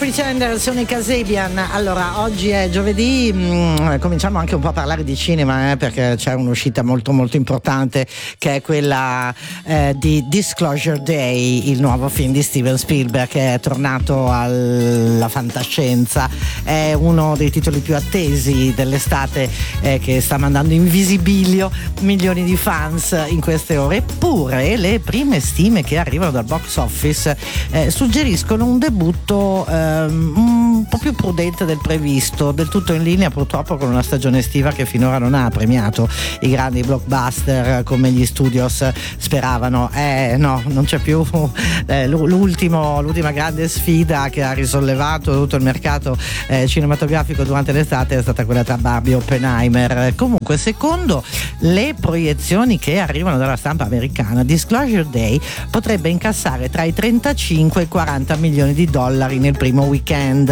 Pretender, sono i Kasabian. Allora, oggi è giovedì, cominciamo anche un po' a parlare di cinema, perché c'è un'uscita molto molto importante che è quella di Disclosure Day, il nuovo film di Steven Spielberg che è tornato alla fantascienza. È uno dei titoli più attesi dell'estate, che sta mandando in visibilio milioni di fans in queste ore. Eppure le prime stime che arrivano dal box office suggeriscono un debutto un po' più prudente del previsto, del tutto in linea purtroppo con una stagione estiva che finora non ha premiato i grandi blockbuster come gli studios speravano. No, non c'è più l'ultima grande sfida che ha risollevato tutto il mercato cinematografico durante l'estate è stata quella tra Barbie e Oppenheimer. Comunque, secondo le proiezioni che arrivano dalla stampa americana, Disclosure Day potrebbe incassare tra i 35 e i 40 milioni di dollari nel primo weekend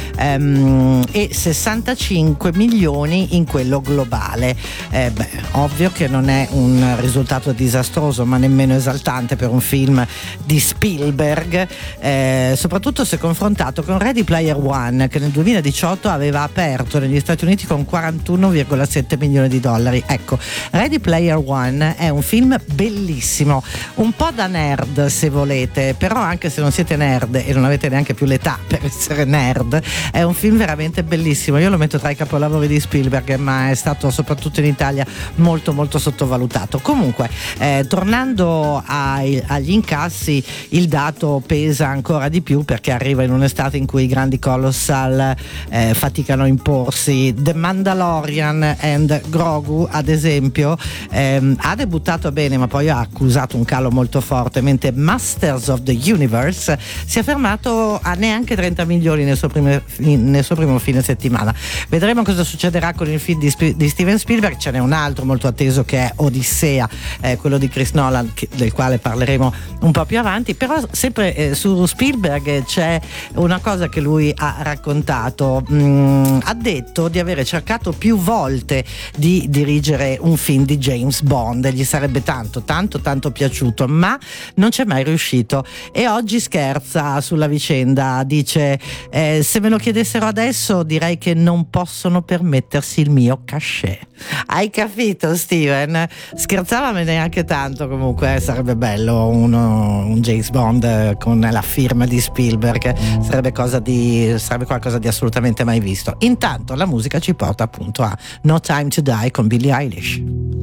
e 65 milioni in quello globale. Ovvio che non è un risultato disastroso, ma nemmeno esaltante per un film di Spielberg, soprattutto se confrontato con Ready Player One, che nel 2018 aveva aperto negli Stati Uniti con 41,7 milioni di dollari. Ecco, Ready Player One è un film bellissimo, un po' da nerd se volete, però anche se non siete nerd e non avete neanche più l'età per essere nerd, è un film veramente bellissimo. Io lo metto tra i capolavori di Spielberg, ma è stato soprattutto in Italia molto molto sottovalutato. Comunque, tornando agli incassi, il dato pesa ancora di più perché arriva in un'estate in cui i grandi colossal faticano a imporsi. The Mandalorian and Grogu, ad esempio, ha debuttato bene ma poi ha accusato un calo molto forte, mentre Masters of the Universe si è fermato a neanche 30 milioni nel suo primo fine settimana. Vedremo cosa succederà con il film di Steven Spielberg. Ce n'è un altro molto atteso che è Odissea, quello di Chris Nolan, del quale parleremo un po' più avanti. Però sempre su Spielberg c'è una cosa che lui ha raccontato. Ha detto di avere cercato più volte di dirigere un film di James Bond, gli sarebbe tanto piaciuto, ma non c'è mai riuscito, e oggi scherza sulla vicenda. Dice: se me lo chiedessero adesso direi che non possono permettersi il mio cachet. Hai capito, Steven? Scherzava, ma neanche tanto. Comunque sarebbe bello un James Bond con la firma di Spielberg, sarebbe qualcosa di assolutamente mai visto. Intanto la musica ci porta appunto a No Time to Die con Billie Eilish.